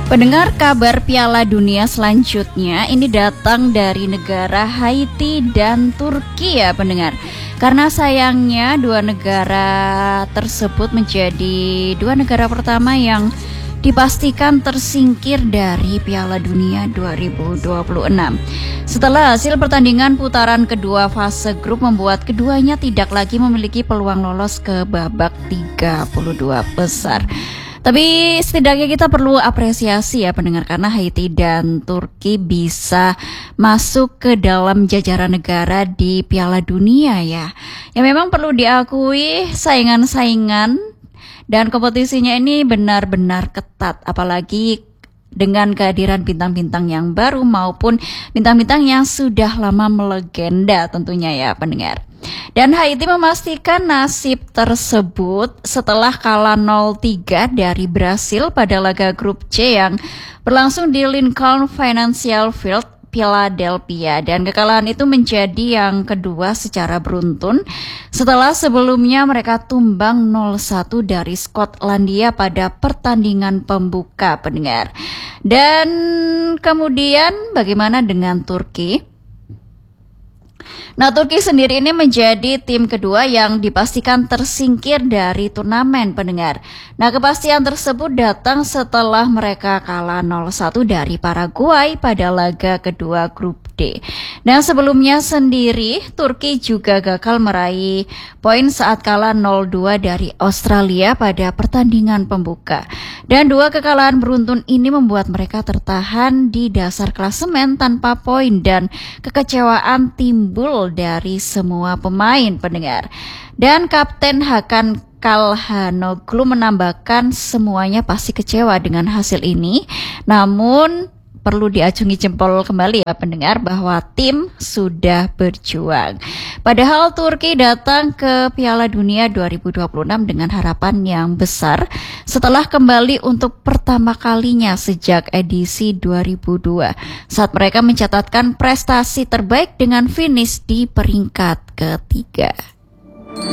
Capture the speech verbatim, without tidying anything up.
Pendengar, kabar Piala Dunia selanjutnya ini datang dari negara Haiti dan Turki ya pendengar. Karena sayangnya dua negara tersebut menjadi dua negara pertama yang dipastikan tersingkir dari Piala Dunia dua ribu dua puluh enam. Setelah hasil pertandingan putaran kedua fase grup membuat keduanya tidak lagi memiliki peluang lolos ke babak tiga puluh dua besar. Tapi setidaknya kita perlu apresiasi ya pendengar, karena Haiti dan Turki bisa masuk ke dalam jajaran negara di Piala Dunia ya. Ya memang perlu diakui saingan-saingan dan kompetisinya ini benar-benar ketat, apalagi dengan kehadiran bintang-bintang yang baru maupun bintang-bintang yang sudah lama melegenda tentunya ya pendengar. Dan Haiti memastikan nasib tersebut setelah kalah nol tiga dari Brasil pada laga grup C yang berlangsung di Lincoln Financial Field, Philadelphia, dan kekalahan itu menjadi yang kedua secara beruntun setelah sebelumnya mereka tumbang nol satu dari Skotlandia pada pertandingan pembuka pendengar. Dan kemudian bagaimana dengan Turki? Nah, Turki sendiri ini menjadi tim kedua yang dipastikan tersingkir dari turnamen pendengar. Nah, kepastian tersebut datang setelah mereka kalah nol satu dari Paraguay pada laga kedua grup D. Dan sebelumnya sendiri, Turki juga gagal meraih poin saat kalah nol dua dari Australia pada pertandingan pembuka. Dan dua kekalahan beruntun ini membuat mereka tertahan di dasar klasemen tanpa poin dan kekecewaan timbul dari semua pemain pendengar. Dan Kapten Hakan Calhanoglu menambahkan semuanya pasti kecewa dengan hasil ini. Namun perlu diacungi jempol kembali ya pendengar bahwa tim sudah berjuang. Padahal Turki datang ke Piala Dunia dua ribu dua puluh enam dengan harapan yang besar setelah kembali untuk pertama kalinya sejak edisi dua ribu dua saat mereka mencatatkan prestasi terbaik dengan finish di peringkat ketiga.